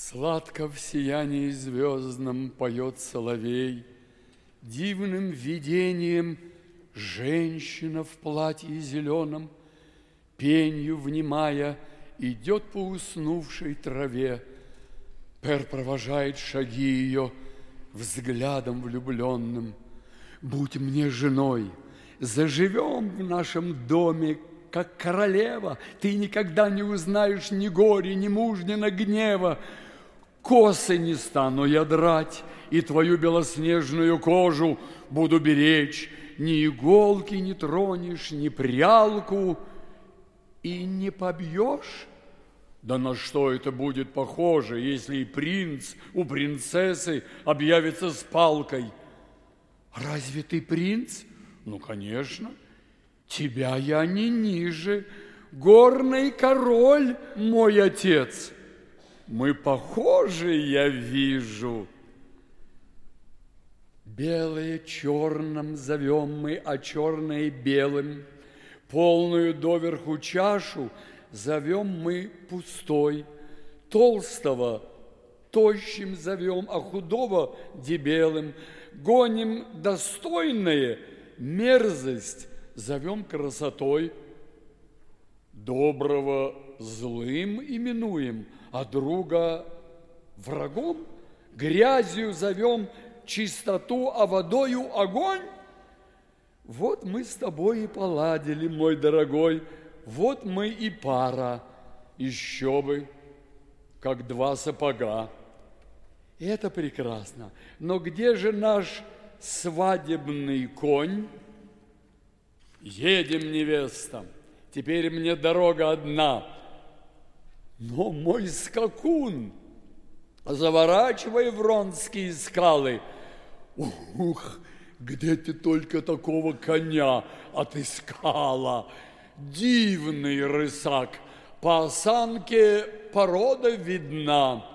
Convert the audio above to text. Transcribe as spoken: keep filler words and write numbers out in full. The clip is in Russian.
Сладко в сиянии звездном поет соловей, дивным видением женщина в платье зеленом, пенью внимая, идет по уснувшей траве. Пер провожает шаги ее взглядом влюбленным. Будь мне женой, заживем в нашем доме, как королева. Ты никогда не узнаешь ни горя, ни мужнина гнева. Косы не стану я драть, и твою белоснежную кожу буду беречь. Ни иголки не тронешь, ни прялку, и не побьешь. Да на что это будет похоже, если и принц у принцессы объявится с палкой? Разве ты принц? Ну, конечно. Тебя я не ниже. Горный король мой отец. Мы похожи, я вижу. Белое черным зовем мы, а черное белым. Полную доверху чашу зовем мы пустой. Толстого тощим зовем, а худого дебелым. Гоним достойное, мерзость зовем красотой. Доброго злым именуем, а друга врагом. Грязью зовем чистоту, а водою огонь. Вот мы с тобой и поладили, мой дорогой, вот мы и пара, еще бы, как два сапога. Это прекрасно. Но где же наш свадебный конь? Едем, невеста, теперь мне дорога одна. Но мой скакун, заворачивай в Ронские скалы. Ух, где ты только такого коня отыскала? Дивный рысак, по осанке порода видна.